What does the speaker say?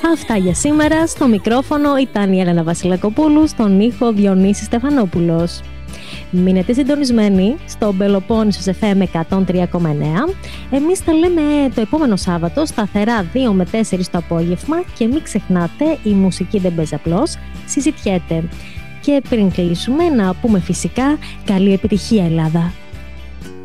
Αυτά για σήμερα. Στο μικρόφωνο ήταν η Έλενα Βασιλακοπούλου, στον ήχο Διονύσης Στεφανόπουλος. Μείνετε συντονισμένοι στο Πελοπόννησος FM 103,9. Εμείς τα λέμε το επόμενο Σάββατο σταθερά 2 με 4 το απόγευμα και μην ξεχνάτε, η μουσική δεν παίζει απλώς, συζητιέται. Και πριν κλείσουμε να πούμε φυσικά καλή επιτυχία Ελλάδα.